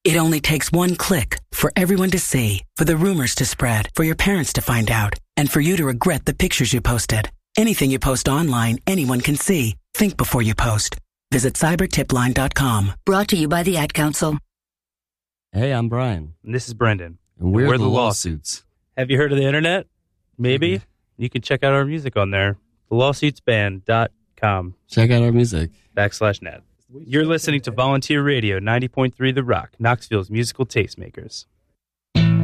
It only takes one click for everyone to see, for the rumors to spread, for your parents to find out, and for you to regret the pictures you posted. Anything you post online, anyone can see. Think before you post. Visit cybertipline.com. Brought to you by the Ad Council. Hey, I'm Brian. And this is Brendan. And we're the Lawsuits. Have you heard of the internet? Maybe. You can check out our music on there. TheLawsuitsBand.com. Check out our music. /net. You're listening to Volunteer Radio 90.3 The Rock, Knoxville's musical tastemakers.